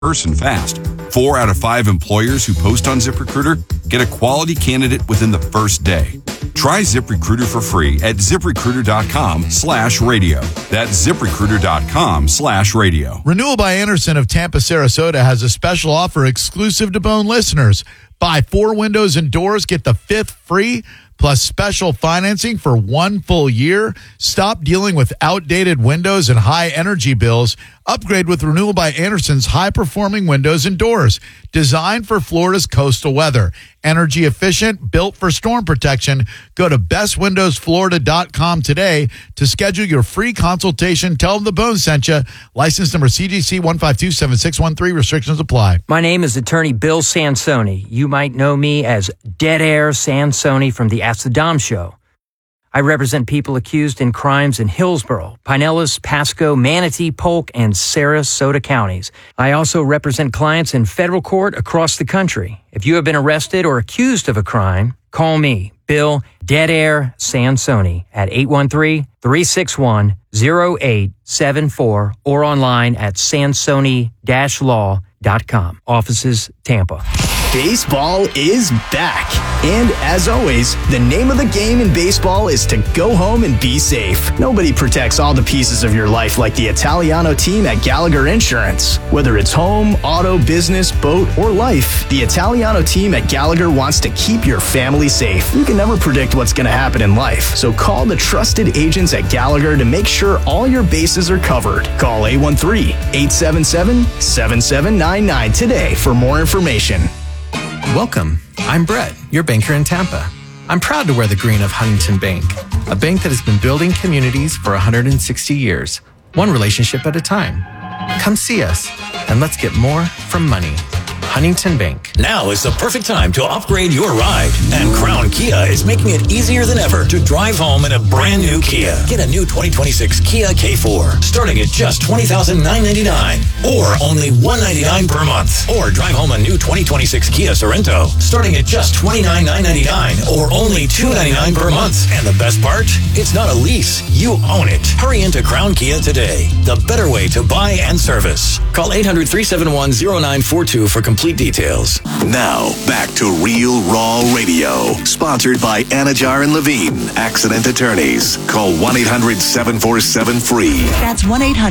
person fast. 4 out of 5 employers who post on ZipRecruiter get a quality candidate within the first day. Try ZipRecruiter for free at ZipRecruiter.com/radio. That's ZipRecruiter.com/radio. Renewal by Anderson of Tampa, Sarasota has a special offer exclusive to Bone listeners. Buy 4 windows and doors, get the 5th free, plus special financing for 1 full year. Stop dealing with outdated windows and high energy bills. Upgrade with Renewal by Anderson's high-performing windows and doors. Designed for Florida's coastal weather. Energy efficient, built for storm protection. Go to bestwindowsflorida.com today to schedule your free consultation. Tell them the Bone sent you. License number CGC 1527613. Restrictions apply. My name is attorney Bill Sansoni. You might know me as Dead Air Sansoni from the Ask the Dom show. I represent people accused in crimes in Hillsborough, Pinellas, Pasco, Manatee, Polk, and Sarasota counties. I also represent clients in federal court across the country. If you have been arrested or accused of a crime, call me, Bill Dead Air Sansoni, at 813-361-0874 or online at sansoni-law.com. Offices, Tampa. Baseball is back. And as always, the name of the game in baseball is to go home and be safe. Nobody protects all the pieces of your life like the Italiano team at Gallagher Insurance. Whether it's home, auto, business, boat, or life, the Italiano team at Gallagher wants to keep your family safe. You can never predict what's going to happen in life, so call the trusted agents at Gallagher to make sure all your bases are covered. Call 813-877-7799 today for more information. Welcome. I'm Brett, your banker in Tampa. I'm proud to wear the green of Huntington Bank, a bank that has been building communities for 160 years, one relationship at a time. Come see us, and let's get more from money. Huntington Bank. Now is the perfect time to upgrade your ride. And Crown Kia is making it easier than ever to drive home in a brand new Kia. Get a new 2026 Kia K4 starting at just $20,999 or only $199 per month. Or drive home a new 2026 Kia Sorento starting at just $29,999 or only $299 per month. And the best part? It's not a lease. You own it. Hurry into Crown Kia today. The better way to buy and service. Call 800-371-0942 for complete details. Now, back to Real Raw Radio. Sponsored by Anajar and Levine, Accident Attorneys. Call 1-800-747-FREE. That's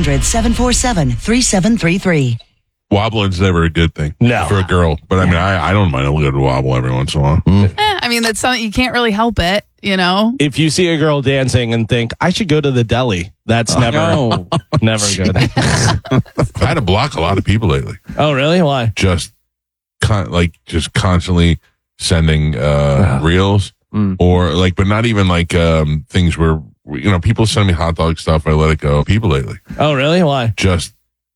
1-800-747-3733. Wobbling's never a good thing for a girl. But I mean, I don't mind a little wobble every once in a while. I mean, that's something you can't really help it, you know? If you see a girl dancing and think, I should go to the deli, that's never good. I had to block a lot of people lately. Oh, really? Why? Just constantly sending reels or like, but not even like things where, you know, people send me hot dog stuff. I let it go. People lately. Oh, really? Why? Just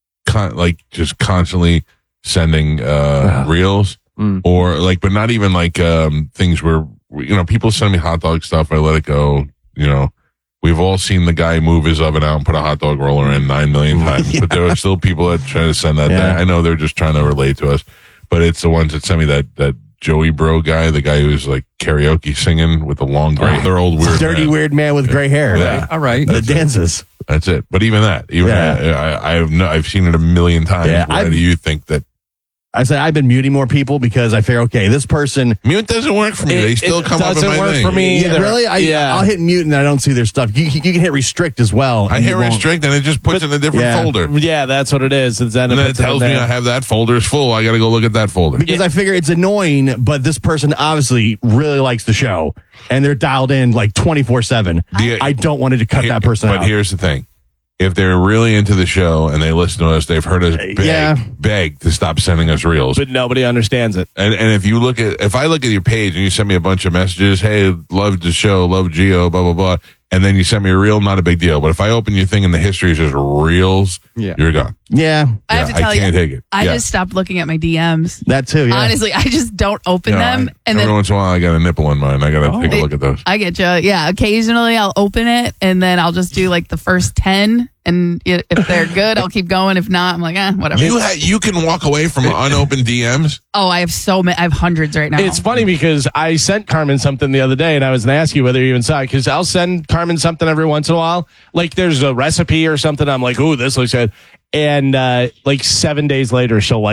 constantly sending reels or like, but not even like things where, you know, people send me hot dog stuff. I let it go. You know, we've all seen the guy move his oven out and put a hot dog roller in 9 million times, but there are still people that try to send that. I know they're just trying to relate to us, but it's the ones that sent me that Joey Bro guy, the guy who's like karaoke singing with the long gray, they're old weird, dirty weird man with gray hair. Yeah. All right, the dances. That's it. But even that, I've seen it a million times. Yeah, Why do you think that? I say I've been muting more people because I figure, okay, this person mute doesn't work for me. They still come up in my thing. It doesn't work for me either. Really? I'll hit mute and I don't see their stuff. You can hit restrict as well. I hit restrict and it just puts in a different folder. Yeah, that's what it is. And then it tells me I have that folder is full. I got to go look at that folder. Because I figure it's annoying, but this person obviously really likes the show and they're dialed in like 24/7. I don't want to cut that person out. But here's the thing. If they're really into the show and they listen to us, they've heard us beg to stop sending us reels. But nobody understands it. And if I look at your page and you send me a bunch of messages, hey, love the show, love Geo, blah, blah, blah, and then you send me a reel, not a big deal. But if I open your thing and the history is just reels, you're gone. Yeah. I have to tell I can't take it. I just stopped looking at my DMs. That too, yeah. Honestly, I just don't open them. And every once in a while, I got a nipple in mine. I got to take a look at those. I get you. Yeah, occasionally I'll open it, and then I'll just do like the first 10. And if they're good, I'll keep going. If not, I'm like, whatever. You can walk away from unopened DMs? Oh, I have so many. I have hundreds right now. It's funny because I sent Carmen something the other day, and I was going to ask you whether you even saw it, because I'll send Carmen something every once in a while. Like there's a recipe or something. I'm like, oh, this looks good. And like 7 days later, she'll like